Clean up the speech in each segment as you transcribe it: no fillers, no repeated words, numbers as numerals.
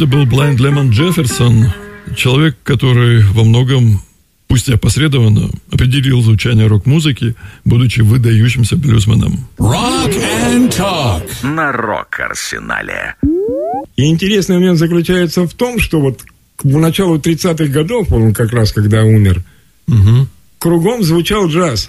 Это был Blind Lemon Jefferson, человек, который во многом, пусть и опосредованно, определил звучание рок-музыки, будучи выдающимся блюзменом. Rock and Talk на Рок-Арсенале. И интересный момент заключается в том, что вот к началу 30-х годов, он как раз когда умер, кругом звучал джаз.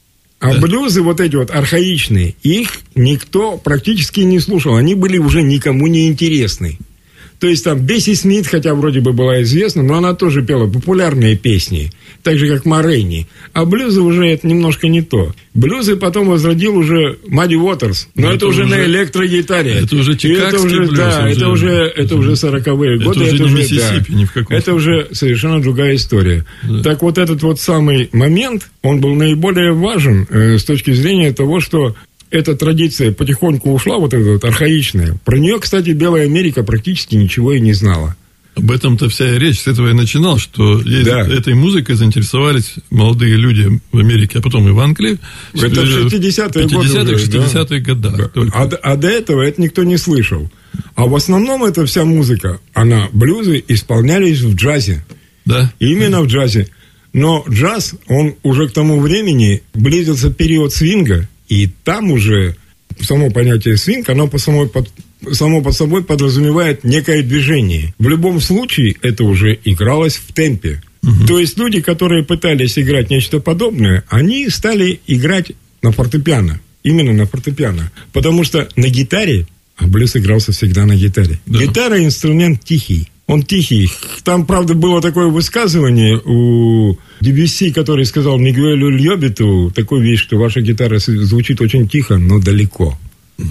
А блюзы вот эти вот архаичные, их никто практически не слушал. Они были уже никому не интересны. То есть там Бесси Смит, хотя вроде бы была известна, но она тоже пела популярные песни, так же как Морейни. А блюзы уже это немножко не то. Блюзы потом возродил уже Мадди Уотерс, но это уже на электрогитаре. Это уже чикагский блюз. Да, это уже 40-е годы. Это уже не Миссисипи, ни в каком Это уже совершенно другая история. Да. Так вот этот вот самый момент, он был наиболее важен с точки зрения того, что эта традиция потихоньку ушла, вот эта вот архаичная. Про нее, кстати, Белая Америка практически ничего и не знала. Об этом-то вся и речь. С этого я начинал, что этой музыкой заинтересовались молодые люди в Америке, а потом и в Англии. Это в 60-е годы. 60-х годах. Да. А до этого это никто не слышал. А в основном эта вся музыка, блюзы исполнялись в джазе. Да. Именно в джазе. Но джаз, он уже к тому времени близился период свинга. И там уже само понятие свинг, оно само под собой подразумевает некое движение. В любом случае, это уже игралось в темпе. То есть люди, которые пытались играть нечто подобное, они стали играть на фортепиано. Именно на фортепиано. Потому что на гитаре, а блюз игрался всегда на гитаре. Да. Гитара – инструмент тихий. Он тихий. Там, правда, было такое высказывание у Дебюсси, который сказал Мигуэлю Льоббиту такую вещь, что ваша гитара звучит очень тихо, но далеко.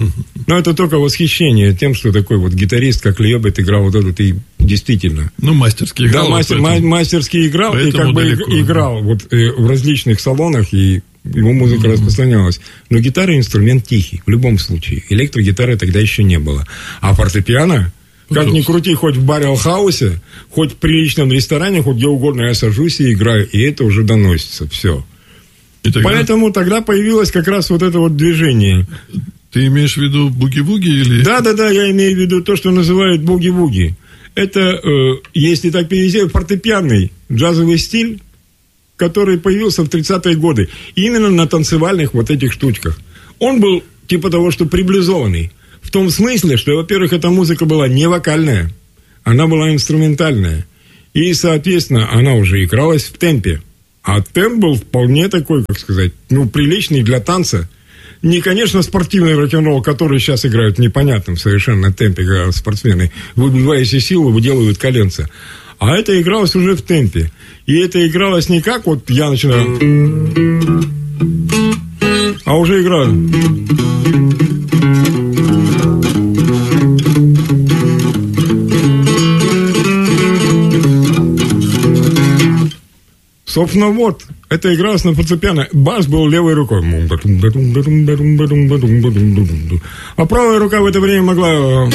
Но это только восхищение тем, что такой вот гитарист, как Льоббит, играл вот этот и действительно. Мастерски играл. Да, мастерски играл, и как бы играл вот в различных салонах, и его музыка распространялась. Но гитара инструмент тихий, в любом случае. Электрогитары тогда еще не было. А фортепиано... Как ни крути, хоть в баррел-хаусе, хоть в приличном ресторане, хоть где угодно я сажусь и играю, и это уже доносится, все. Поэтому тогда появилось как раз вот это вот движение. Ты имеешь в виду буги-вуги или... Да, я имею в виду то, что называют буги-вуги. Это, если так перевести, фортепианный джазовый стиль, который появился в 30-е годы. Именно на танцевальных вот этих штучках. Он был типа того, что приблизованный. В том смысле, что, во-первых, эта музыка была не вокальная, она была инструментальная. И, соответственно, она уже игралась в темпе. А темп был вполне такой, как сказать, приличный для танца. Не, конечно, спортивный рок-н-ролл, который сейчас играют в непонятном совершенно темпе, как спортсмены, выбиваясь из силы, выделывают коленца. А это игралось уже в темпе. И это игралось не как вот я начинаю, а уже играю. Собственно, вот, это игралось на фортепиано. Бас был левой рукой. А правая рука в это время могла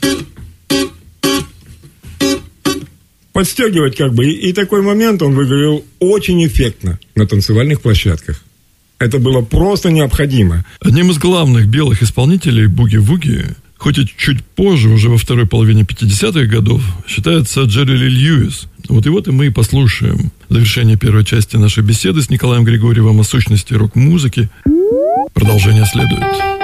подстегивать как бы. И такой момент он выглядел очень эффектно на танцевальных площадках. Это было просто необходимо. Одним из главных белых исполнителей буги-вуги, хоть и чуть позже, уже во второй половине 50-х годов, считается Джерри Ли Льюис. Вот его-то мы и послушаем. Завершение первой части нашей беседы с Николаем Григорьевым о сущности рок-музыки. Продолжение следует.